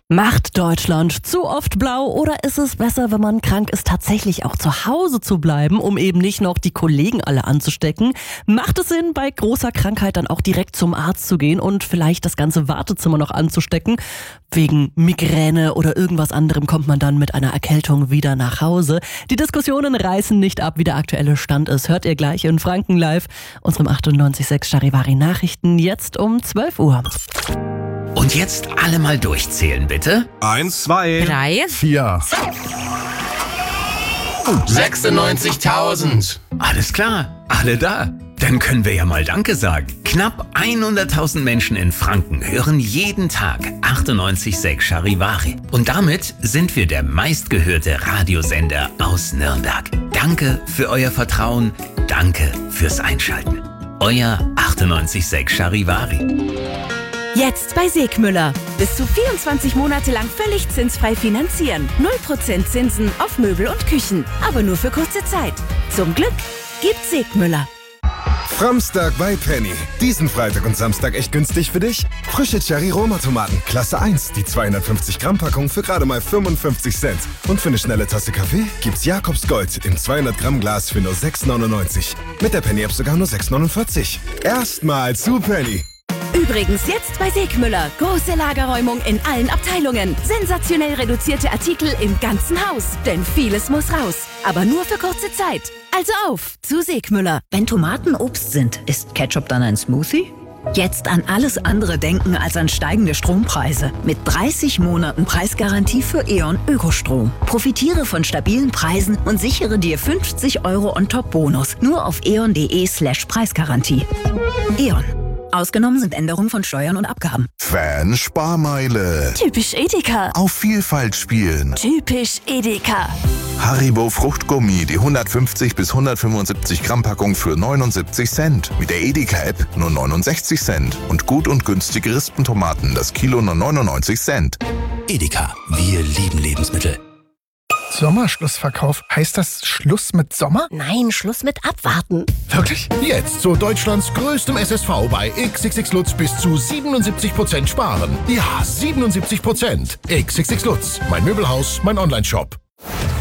Macht Deutschland zu oft blau oder ist es besser, wenn man krank ist, tatsächlich auch zu Hause zu bleiben, um eben nicht noch die Kollegen alle anzustecken? Macht es Sinn, bei großer Krankheit dann auch direkt zum Arzt zu gehen und vielleicht das ganze Wartezimmer noch anzustecken? Wegen Migräne oder irgendwas anderem kommt man dann mit einer Erkältung wieder nach Hause. Die Diskussionen reißen nicht ab, wie der aktuelle Stand ist. Hört ihr gleich in Franken Live, unserem 98.6 Charivari Nachrichten, jetzt um 12 Uhr. Und jetzt alle mal durchzählen, bitte. 1, 2, 3, 4. 96.000. Alles klar, alle da. Dann können wir ja mal Danke sagen. Knapp 100.000 Menschen in Franken hören jeden Tag 98.6 Charivari. Und damit sind wir der meistgehörte Radiosender aus Nürnberg. Danke für euer Vertrauen. Danke fürs Einschalten. Euer 98.6 Charivari. Jetzt bei Segmüller. Bis zu 24 Monate lang völlig zinsfrei finanzieren. 0% Zinsen auf Möbel und Küchen. Aber nur für kurze Zeit. Zum Glück gibt Segmüller. Framstag bei Penny. Diesen Freitag und Samstag echt günstig für dich? Frische Cherry-Roma-Tomaten, Klasse 1, die 250 Gramm Packung für gerade mal 55 Cent. Und für eine schnelle Tasse Kaffee gibt's Jakobs Gold im 200 Gramm Glas für nur 6,99. Mit der Penny-App sogar nur 6,49. Erstmal zu Penny. Übrigens jetzt bei Segmüller. Große Lagerräumung in allen Abteilungen. Sensationell reduzierte Artikel im ganzen Haus. Denn vieles muss raus. Aber nur für kurze Zeit. Also auf zu Segmüller. Wenn Tomaten Obst sind, ist Ketchup dann ein Smoothie? Jetzt an alles andere denken als an steigende Strompreise. Mit 30 Monaten Preisgarantie für E.ON Ökostrom. Profitiere von stabilen Preisen und sichere dir 50 € On-Top-Bonus. Nur auf eon.de/Preisgarantie. E.ON. Ausgenommen sind Änderungen von Steuern und Abgaben. Fan-Sparmeile. Typisch Edeka. Auf Vielfalt spielen. Typisch Edeka. Haribo Fruchtgummi, die 150 bis 175 Gramm Packung für 79 Cent. Mit der Edeka-App nur 69 Cent. Und gut und günstige Rispentomaten, das Kilo nur 99 Cent. Edeka, wir lieben Lebensmittel. Sommerschlussverkauf. Heißt das Schluss mit Sommer? Nein, Schluss mit Abwarten. Wirklich? Jetzt zu Deutschlands größtem SSV bei XXX Lutz bis zu 77% sparen. Ja, 77%. XXX Lutz, mein Möbelhaus, mein Onlineshop.